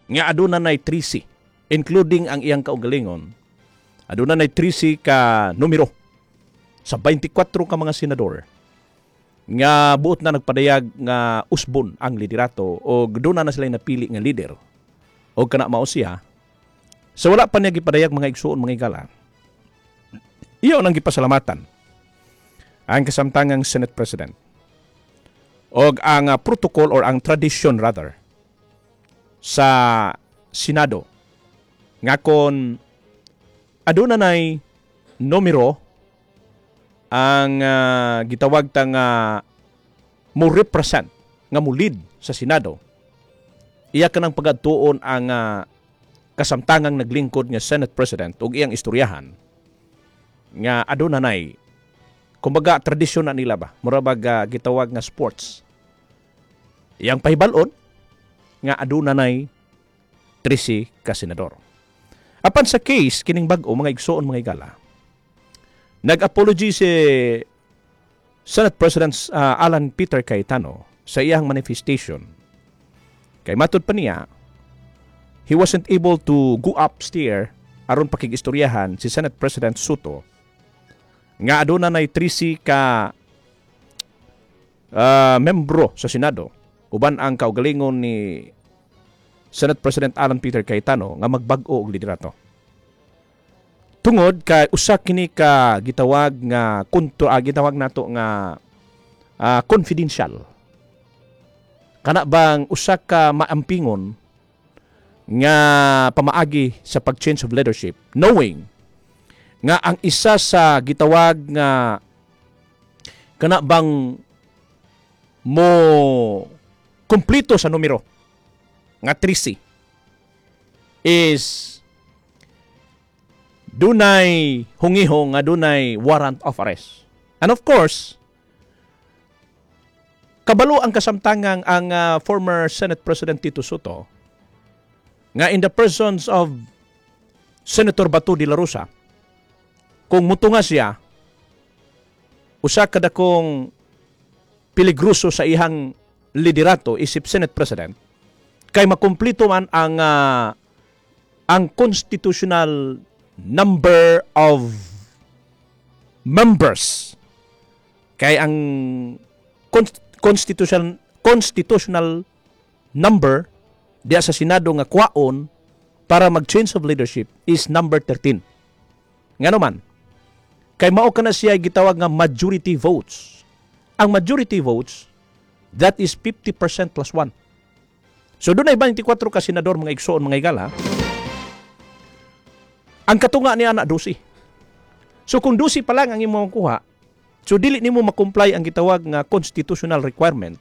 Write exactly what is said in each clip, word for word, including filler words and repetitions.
nga aduna nay trisi, including ang iyang kaugalingon. Aduna nay trisi ka numero sa twenty-four ka mga senador nga buot na nagpadayag nga usbon ang liderato o doon na sila napili nga leader o kana mao siya. Sa wala pa niya gipadayag mga igsuon mga igala, iyo nang gipasalamatan ang kasamtangang Senate President o ang uh, protocol or ang tradition rather sa Senado nga kon aduna nay numero ang uh, gitawag ta nga mo represent nga mo lead sa Senado. Iya kanang pagadtuon ang uh, kasamtangang naglingkod nga Senate President ug iyang istoryahan nga aduna nay kumbaga tradisyon na nila ba murabag uh, gitawag nga sports. Iyang pahibal-on nga aduna nay trisi ka senador. Apan sa case kining bag-o mga igsoon mga igala, nag-apology si Senate President uh, Alan Peter Cayetano sa iyang manifestation. Kay matud pa niya, he wasn't able to go upstairs aron pakigistoryahan si Senate President Soto nga aduna nay trisi ka uh, membro sa Senado uban ang kaugalingon ni Senate President Alan Peter Cayetano nga magbag-o og liderato. Tungod kay usa kini ka gitawag nga kunto ah, gitawag nato nga uh, confidential. Kana bang usa ka maampingon nga pamaagi sa pag-change of leadership knowing nga ang isa sa gitawag nga kana bang mo kumplito sa numero nga trisi is dunay hungiho nga dunay warrant of arrest. And of course, kabalo ang kasamtangang ang uh, former Senate President Tito Soto nga in the persons of Senator Bato de la Rosa, kung mutunga siya, usa kada kong peligroso sa ihang liderato isip Senate President, kay makumplito man ang uh, ang constitutional number of members kay ang constitutional constitutional number diya sa Senado nga kwaon para mag-change of leadership is number thirteen. Ngano man kay mao kana siya gitawag nga majority votes. Ang majority votes that is fifty percent plus one. So doon ay twenty-four ka senador mga igsoon mga igala. Ang katunga niya na dosi. So kung dosi pa lang ang imong kuha, so dili nimo makomply ang gitawag nga constitutional requirement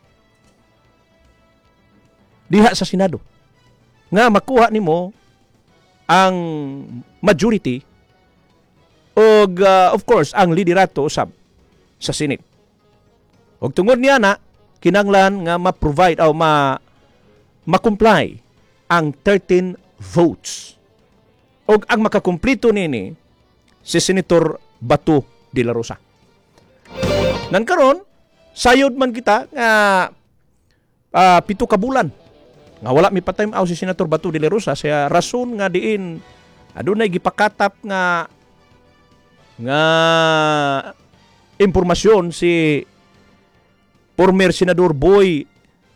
diha sa Senado. Nga makuha nimo ang majority o uh, of course ang liderato usab sa Senate. Og tungod niya na kinanglan nga ma-provide o ma ma-comply ang thirteen votes. O ang makakumplito nini si Senator Bato de la Rosa. Nan karon sayod man kita nga uh, pito ka bulan nga wala mi pa-time out si Senator Bato de la Rosa sa rason nga diin adunay gipakatap nga nga impormasyon si former Senador Boy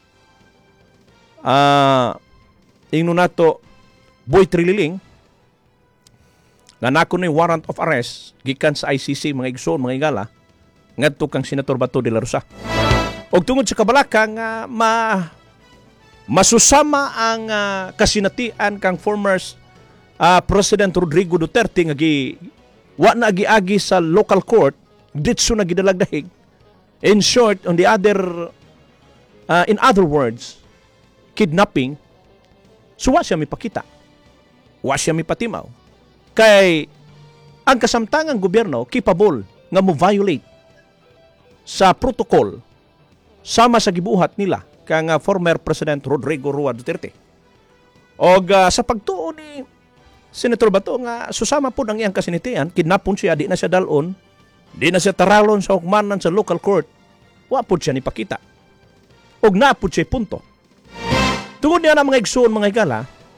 ah uh, ingno nato Boy Trililing nga nako ni warrant of arrest gikan sa I C C mga igsoon mga igala ngadto kang Senator Bato de la Rosa. Og tungod sa kabalaka nga ma masusama ang uh, kasinatian kang former uh, President Rodrigo Duterte nga gi wa na agi-agi sa local court ditso na gidalagdahig. In short, on the other uh, in other words, kidnapping, so wa siya mipakita. Wa siya mipatimaw. Kay ang kasamtangang gobyerno capable nga mo violate sa protocol sama sa gibuhat nila kang uh, former President Rodrigo Roa Duterte. Og uh, sa pagtuo ni Senator Bato nga susama po ang iyang kasinitian, kidnapon siya, di na siya dalon, di na siya taralon sa hukmanan sa local court, wa po siya nipakita. Og na po siya punto. Tungod niya na mga igsoon mga higala,